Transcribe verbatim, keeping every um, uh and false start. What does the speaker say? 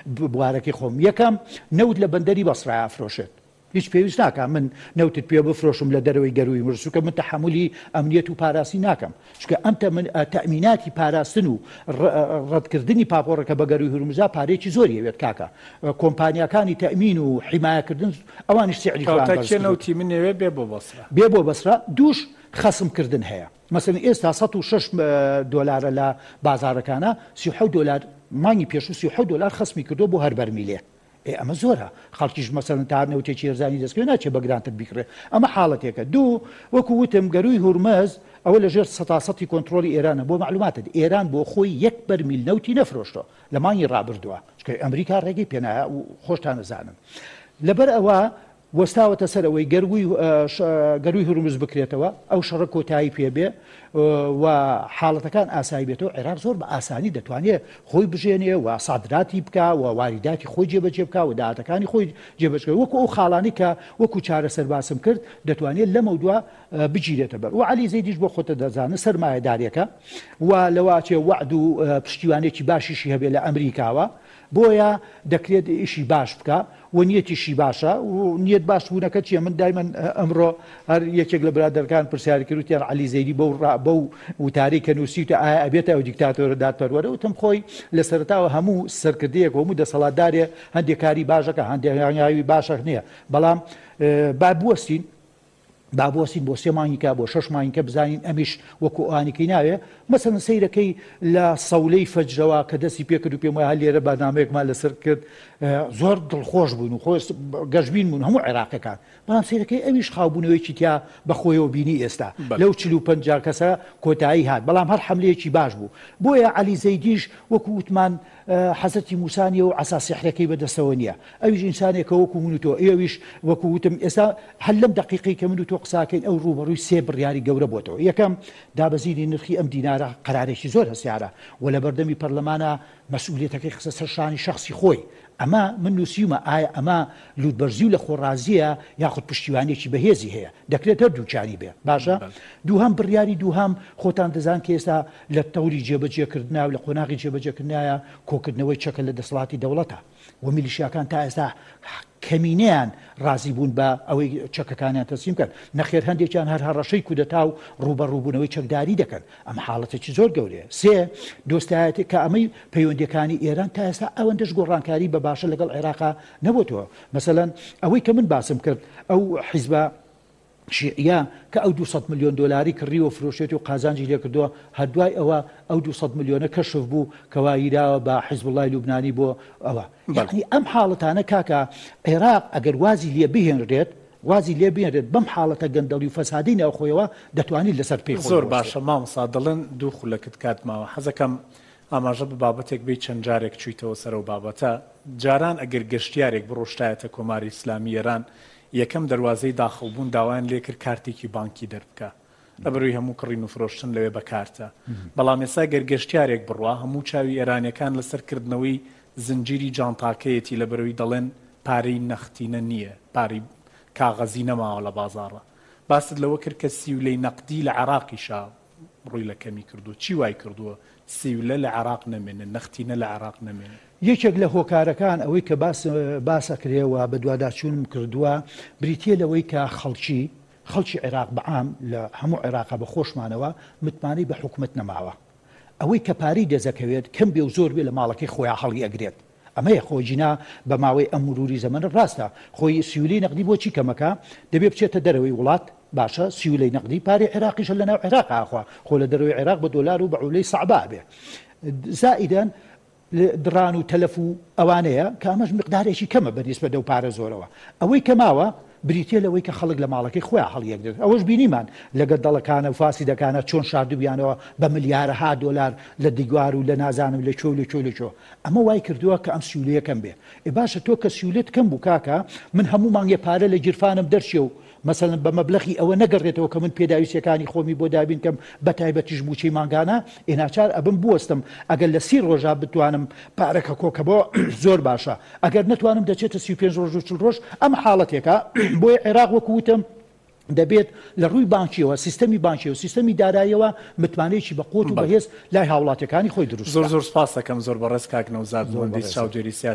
بوارەکەی خۆم یەکەم نەوت لە بەندەری بەسڕای ئافرۆشێت هیچ پێویست ناکە من نەوتت پێ بفرۆشم لە دەرەوەی گەروی مرسوکە من تەحملی ئەمنیەت و پاراسی ناکەم چکە ئەم تەمیناتی پاراستن و ڕەتکردنی پاپۆڕەکە بە گەروی هورمزا پارێکی زۆری هەوێت کاکە کۆمپانیەکانی تەمین و حیمایەکردن ئەوانیش سیعری نەوتی من نەوێ بێ بۆ بەسرا بێ بۆ بەسرا دووش خەسمکردن هەیە مەسەڵەن ئێستا سەد و شەش دۆلارە لە بازارەکانە سی و حەوت دۆلار مانگی پێش و سی و حەوت دۆلار خەسمی کردو بۆ هەر بەرمیلێ ئەمە زۆرە خەڵکیش مەسەڵەن تا نەوتێکی هێرزانی دەستکەوێ ناچێت بە گرانتر بیکڕێ ئەمە حاڵەتێکە دوو وەکو وتم گەروی هورمەز ئەوە لەژێر سەتاسەتی کۆنتترۆلی ئێرانە بۆ معلوماتت ئێران بۆ خۆی یەک بەرمیل نەوتی نەفرۆشتەوە لە مانگی ڕابردووە چکە ئەمریکا ڕێگەی پێنایە و خۆشتان نەزانن لەبەر ئەوە وەستاوەتە سەر ئەوەی گەروی هورمز بکرێتەوە ئەو شەڕە کۆتایی پێبێ و حاڵەتەکان ئاسایی بێتەوە عێراق زۆر بە ئاسانی دەتوانێت خۆی بژێنێ و سادراتی بکە و واریداتی خۆی جێبەجێ بکە و داهاتەکانی خۆی جێبەجێ وەکو ئەو خاڵانی کە وەکو چارەسەر باسم کرد دەتوانێت لەمە دووە بگیرێتە بەر و عەلی زەیدیش بۆ خۆتە دەزانە سەرمایەدارێکە و لەواچێ وەعد و پشتیوانێکی باشیشی هەبێت لە ئەمریکاوە بۆیە دەکرێت ئیشی باش بکە و نیەتیشی باشە و نیەت باش بوونەکە چیە من دایمەن ئەمڕۆ هەر یەکێک لە برادەرەکان پرسیاری کرد وتیان عەلی زەیدی بەو بەو وتارەی کە نووسیتە ئایا ئەبێتە ئەو دیکتاتۆرە دادپەروەرە وتم خۆی لە سەرەتاوە هەموو سەرکردەیەک هەموو دەسەڵاتدارێ هەندێک کاری باشەکە هەندێک هەنگاوی باشە نییە بەڵام با بوەستین بابۆسین بۆ سێ مانگیکە بۆ شەش مانگیکە بزانین ئەمیش وەکو ئەوانێکی ناوێ مەسەڵەن سەیرەکەی لە سەولەی فەجرەوە کە دەستی پێکرد و پێم وایە هەر لێرە بەنامەیەکمان لەسەر کرد زۆر دڵخۆش بوون و خۆی گەشتبین بوون هەموو عێراقیەکان بەڵام سەیرەکەی ئەویش خاوبوونەوەیکی تیا بەخۆیەوە بینی ئێستا لەو چل و پەنجا کەسە کۆتایی هات بەڵام هەر حەملەیەکی باش بوو بۆیە عەلی زەیدیش وەکو وتمان حەزەتی موسانیە و عەسا سیحرەکەی بەدەستەوە نییە ئەویش ئینسانێکە وەکو من و تۆ ئێویش وەکو وتم ئێستا هەر لەم دەقیقەی کە من و تۆ قساکەین ئەو ڕوبەڕووی سێ بڕیاری گەورە بۆتەوە یەکەم دابەزینی نرخی ئەم دینارە قەرارێکی زۆر هەسیارە و لە بەردەمی پەرلەمانە مەسئولیەتەکەی خستە سەر شانی شەخسی خۆی ئەمە من نووسیمە ئایا ئەمە لوودبەرزی و لە خۆڕازیە یاخود پشتیوانێکی بەهێزی هەیە دەکرێت هەر دووچاری بێ باشە دووهەم بڕیاری دووهەم خۆتان دەزان کە ئێستا لە تەوری جێبەجێکردنا و لە قۆناغی جێبەجێکردنایە کۆکردنەوەی چەکە لە دەسەڵاتی دەوڵەتە و میلیشیاکان تا ئێستا کەمینەیان ڕازی بوون بە ئەوەی چەکەکانیان تەسلیم کرد نەخێر هەندێکیان هەر هەڕەشەی کودەتا و ڕوبەڕووبوونەوەی چەکداری دەکەن ئەم حاڵەتێکی زۆر گەورەیە سێ دۆستایەتی کە ئەمەی پەیوەندیەکانی ئێران تا ئێستا ئەوەندەش گۆڕانکاری بە باشە لەگەڵ عێراقا نەبووتەوە مەسەڵەن ئەوەی کە من باسم کرد ئەو حیزبە شیعە کە ئەو دووسەد ملیۆن دۆلاری کڕیوە فرۆشێتی و قازانجی لێ کردووە هەردوای ئەوە ئەو دووسەد ملیۆنە کەشف بوو کەوا ئیراوە بە حیزبوڵای لوبنانی بۆ ئەوە یعنی ئەم حاڵەتانە کاکە عێراق ئەگەر وازی لێ بهێنرێت وازی لێ بێنرێت بەم حاڵەتە گەندەڵی و فەسادی ناوخۆیەوە دەتوانیت لەسەر پێی زۆر باشە مامۆستا دەڵێن دوو خولەکت کاتماوە حەزەکەم ئاماژە بە بابەتێک بێ چەند جارێک چوویتەوە سەر و بابەتە جاران ئەگەر گەشتیارێک بڕۆشتایەتە کۆماری ئیسلامی ئێران یەکەم دەواازەی داخڵبوون داوایان لێ کرد کارتێکی بانکی دەربکە لەبەروی هەموو کڕین و فرۆشتن لەوێ بەکارتە بەڵام ئێستا گەرگەشتیارێک بڕوا هەموو چاوی ئێرانیەکان لەسەرکردنەوەی زنجیری جانتاکەیەتی لەبەروی دەڵێن پارەی نەختینە نییە پارەی کاغەزی نەماوە لە بازاڕە باست لەوە کرد کە سیولەی نەقدی لە عێراقیشا ڕووی لە کەمی کردو چی وای کردووە سیولە لە عێراق نەمێنن نەختینە لە عێراق نەمێنن یەکێک لە هۆکارەکان ئەوەی کە باسەکرێەوە بە دوواداچوونم کردووە بریتە لەوەی کە خەڵکی خەڵکی عێراق بەعام لە هەموو عێراقا بە خۆشمانەوە متمانەی بە حکومت نەماوە ئەوەی کە پارەی دەزەکەوێت کەم بێ و زۆر بێ لە ماڵەکەی خۆیان هەڵی ئەگرێت ئەمەیە خۆجینا بە ماوەی ئەم مروری زەمەنە ڕاستە خۆی سیولەی نەقدی بۆچی کەمەکە دەبێت بچێتە دەرەوەی وڵات باشە سیولەی نەقدی پارەی عێراقیش لە ناو عێراق ئاخوا خۆ لە دەرەوەی عێراق بە دۆلار و بە عولەی سەعبا بێ زائیدەن دران و تەلەف و ئەوانەیە کە ئەمەش مقدارێکی کەمە بەنسبە دەو پارە زۆرەوە ئەوەی کەماوە بریتە لەوەی کە خەڵک لە ماڵەکەی خۆیان هەڵیەکرێت ئەوەش بینیمان لەگەڵ دەڵەکانە و فاسی دەکانە چۆن شاردوبیانەوە بە ملیارەها دۆلار لە دیگوار و لە نازانم لە چۆ لە چۆ لە چۆ ئەمە وای کردووە کە ئەم سیولەیە کەم بێ ئێ باشە تۆ کە سیولێت کەم بوو کاکە من هەموو مانگێ پارە لە گیرفانم دەرچێ و مثلا بە مەبلەغی ئەوە نەگەڕێتەوە کە من پێداویستەکانی خۆمی بۆ دابین کەم بە تایبەتیش بووچەی مانگانە ئێناچار ئەبم بوەستم ئەگەر لە سی ڕۆژە بتوانم پارەکە کۆکە بۆ زۆر باشە ئەگەر نتوانم دەچێتە سی و پێنج ڕۆژ و چل ڕۆژ ئەم حاڵەتێکە بۆیە عێراق وەکو وتم دەبێت لە ڕووی بانکیەوە سیستەمی بانکی و سیستەمی داراییەوە متمانەیەکی بە قوت و بەهێز لای هاوڵاتیەکانی خۆی دروست زۆر زۆر سپاس دەکەم زۆر بەڕێز کاک نەوزاد بۆ چاودێری